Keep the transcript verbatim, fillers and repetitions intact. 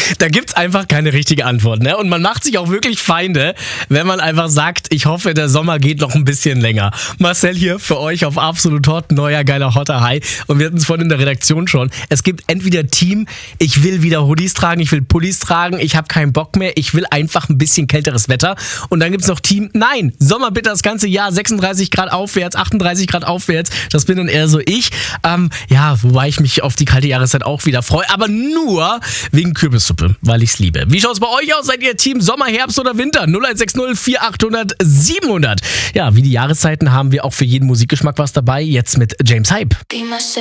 Da gibt's einfach keine richtige Antwort, ne? Und man macht sich auch wirklich Feinde, wenn man einfach sagt, ich hoffe, der Sommer geht noch ein bisschen länger. Marcel hier für euch auf Absolut Hot, neuer geiler Hotter High. Und wir hatten es vorhin in der Redaktion schon. Es gibt entweder Team, ich will wieder Hoodies tragen, ich will Pullis tragen, ich habe keinen Bock mehr, ich will einfach ein bisschen kälteres Wetter. Und dann gibt's noch Team, nein, Sommer bitte das ganze Jahr, sechsunddreißig Grad aufwärts, achtunddreißig Grad aufwärts. Das bin dann eher so ich. Ähm, ja, wobei ich mich auf die kalte Jahreszeit auch wieder freue, aber nur wegen Kürbissuppe, weil ich's liebe. Wie schaut's bei euch aus? Seid ihr Team Sommer, Herbst oder Winter? null eins sechs null vier acht null null sieben null null. Ja, wie die Jahreszeiten haben wir auch für jeden Musikgeschmack was dabei. Jetzt mit James Hype.